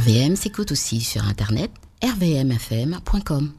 RVM s'écoute aussi sur internet rvmfm.com.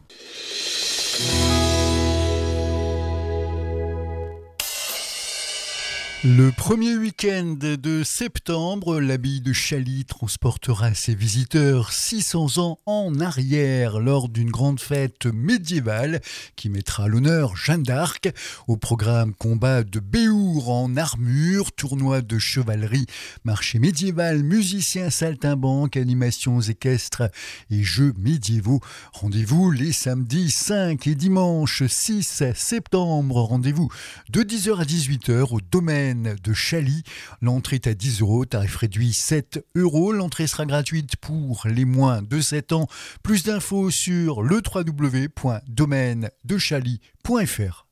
Le premier week-end de septembre, l'abbaye de Chaly transportera ses visiteurs 600 ans en arrière lors d'une grande fête médiévale qui mettra à l'honneur Jeanne d'Arc. Au programme combat de Béour en armure, tournoi de chevalerie, marché médiéval, musiciens saltimbanques, animations équestres et jeux médiévaux. Rendez-vous les samedis 5 et dimanche 6 septembre. Rendez-vous de 10h à 18h au domaine de Chaly. L'entrée est à 10 €, tarif réduit 7 €. L'entrée sera gratuite pour les moins de 7 ans. Plus d'infos sur le www.domaine-de-chaly.fr.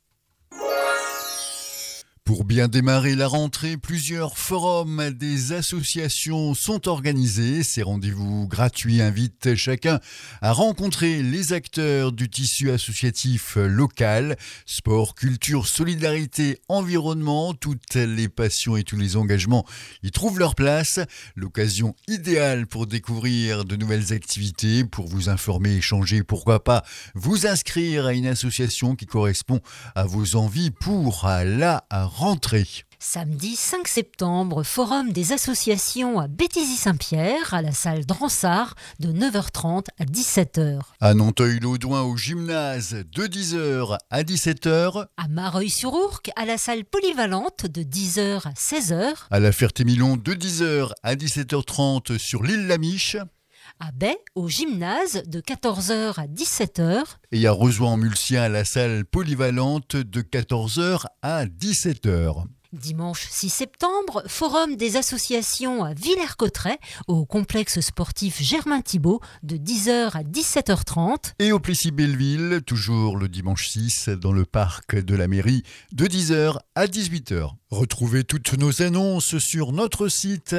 Pour bien démarrer la rentrée, plusieurs forums des associations sont organisés. Ces rendez-vous gratuits invitent chacun à rencontrer les acteurs du tissu associatif local. Sport, culture, solidarité, environnement, toutes les passions et tous les engagements y trouvent leur place. L'occasion idéale pour découvrir de nouvelles activités, pour vous informer, échanger, pourquoi pas vous inscrire à une association qui correspond à vos envies pour la rentrée. Samedi 5 septembre, forum des associations à Béthisy-Saint-Pierre, à la salle Dransart, de 9h30 à 17h. À Nanteuil-l'Audouin au gymnase, de 10h à 17h. À Mareuil-sur-Ourcq, à la salle polyvalente, de 10h à 16h. À la Ferté-Milon, de 10h à 17h30 sur l'île Lamiche. À Baie, au gymnase, de 14h à 17h. Et à Rezois-en-Mulsien, à la salle polyvalente, de 14h à 17h. Dimanche 6 septembre, forum des associations à Villers-Cotterêts, au complexe sportif Germain Thibault, de 10h à 17h30. Et au Plessis-Belleville, toujours le dimanche 6, dans le parc de la mairie, de 10h à 18h. Retrouvez toutes nos annonces sur notre site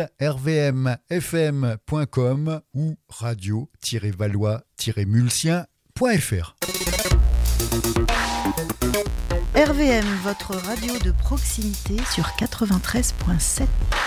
rvmfm.com ou radio-valois-mulsien.fr. RVM, votre radio de proximité sur 93.7.